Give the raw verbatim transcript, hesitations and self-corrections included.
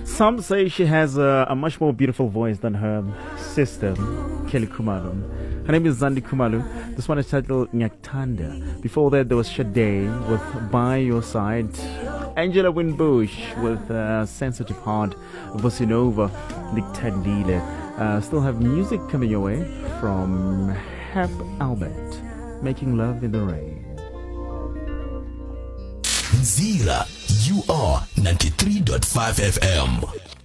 Some say she has a, a much more beautiful voice than her sister, Kelly Khumalo. Her name is Zandi Khumalo. This one is titled Nyaktanda. Before that, there was Sade with By Your Side. Angela Winbush with uh, Sensitive Heart. Vosinova, Niktandile. Uh, still have music coming your way from Hap Albert, Making Love in the Rain. Zira, you are ninety-three point five F M.